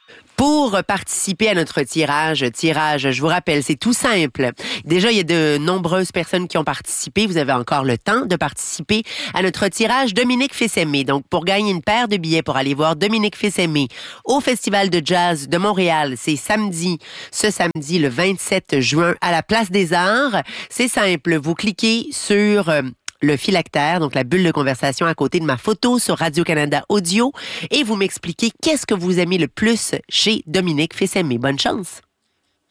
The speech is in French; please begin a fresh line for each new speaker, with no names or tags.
Pour participer à notre tirage, je vous rappelle, c'est tout simple. Déjà, il y a de nombreuses personnes qui ont participé. Vous avez encore le temps de participer à notre tirage Dominique Fils-Aimé. Donc, pour gagner une paire de billets pour aller voir Dominique Fils-Aimé au Festival de jazz de Montréal, c'est ce samedi, le 27 juin, à la Place des Arts. C'est simple, vous cliquez sur le phylactère, donc la bulle de conversation à côté de ma photo sur Radio-Canada Audio, et vous m'expliquez qu'est-ce que vous aimez le plus chez Dominique Fils-Aimé. Bonne chance!